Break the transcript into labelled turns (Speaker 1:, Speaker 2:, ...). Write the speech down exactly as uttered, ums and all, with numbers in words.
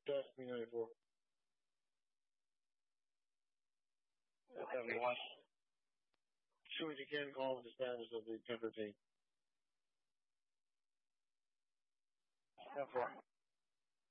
Speaker 1: Test me ninety-four. seventy-one. Soon as you can, call the status of the ten fifteen. ten four.